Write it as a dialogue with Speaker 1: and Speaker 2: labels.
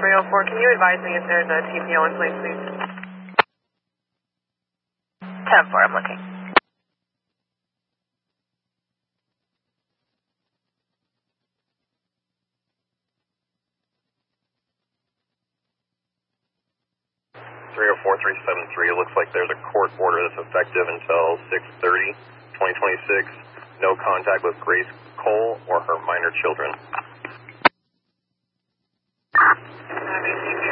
Speaker 1: 304, can you advise me if there's a TPO in place, please?
Speaker 2: 10-4, I'm looking.
Speaker 3: It looks like there's a court order that's effective until 6/30/2026. No contact with Grace Cole or her minor children.
Speaker 1: Have any